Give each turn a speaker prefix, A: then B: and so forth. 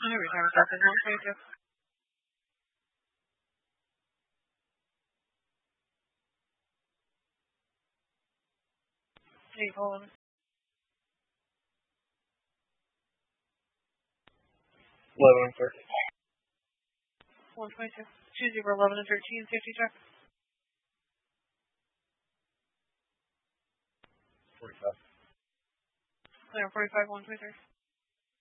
A: Return traffic 122. Hey, hold on.
B: 11 and 13.
A: 122. 2011 and 13, safety check.
B: 45.
A: Clear 45, 123.